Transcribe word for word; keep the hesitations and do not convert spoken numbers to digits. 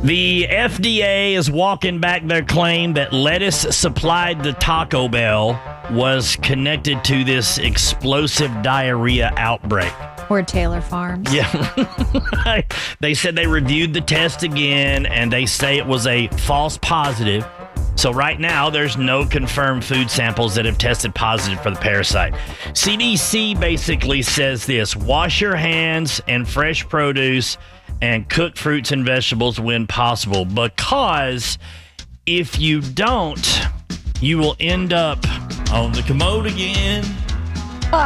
The F D A is walking back their claim that lettuce supplied to Taco Bell was connected to this explosive diarrhea outbreak. Or Taylor Farms. Yeah. They said they reviewed the test again, and they say it was a false positive. So right now, there's no confirmed food samples that have tested positive for the parasite. C D C basically says this: wash your hands and fresh produce and cook fruits and vegetables when possible, because if you don't, you will end up on the commode again.